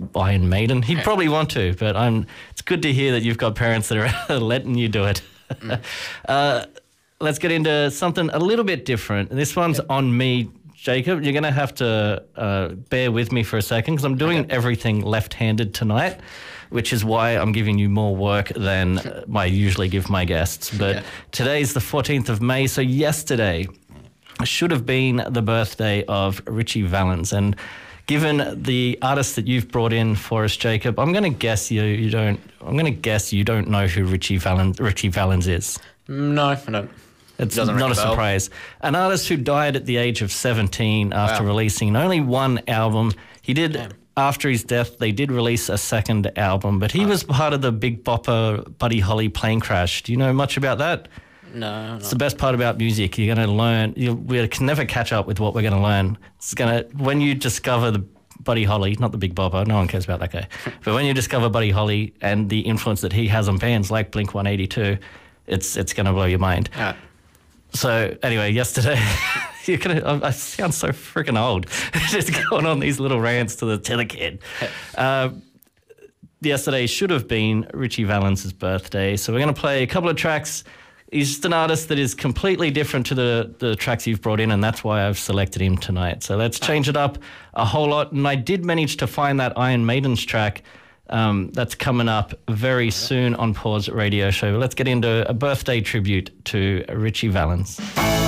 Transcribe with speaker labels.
Speaker 1: Iron Maiden. He'd probably want to, but it's good to hear that you've got parents that are letting you do it. Let's get into something a little bit different. This one's on me, Jacob. You're going to have to bear with me for a second because I'm doing everything left-handed tonight, which is why I'm giving you more work than I usually give my guests. But today's the 14th of May, so yesterday should have been the birthday of Ritchie Valens. And given the artist that you've brought in for us, Jacob, I'm going to guess you don't know who Ritchie Valens is.
Speaker 2: No, I don't.
Speaker 1: It's not a surprise. An artist who died at the age of 17 after releasing only one album. He did, after his death, they did release a second album, but he was part of the Big Bopper Buddy Holly plane crash. Do you know much about that?
Speaker 2: No.
Speaker 1: It's the best part about music. You're going to learn. We can never catch up with what we're going to learn. When you discover the Buddy Holly, not the Big Bopper, no one cares about that guy, but when you discover Buddy Holly and the influence that he has on bands like Blink-182, it's going to blow your mind. So anyway, yesterday, I sound so freaking old, just going on these little rants to the kid. Yesterday should have been Ritchie Valens' birthday, so we're going to play a couple of tracks. He's just an artist that is completely different to the tracks you've brought in, and that's why I've selected him tonight. So let's change it up a whole lot. And I did manage to find that Iron Maiden's track that's coming up very soon on Pause Radio Show. Let's get into a birthday tribute to Ritchie Valens.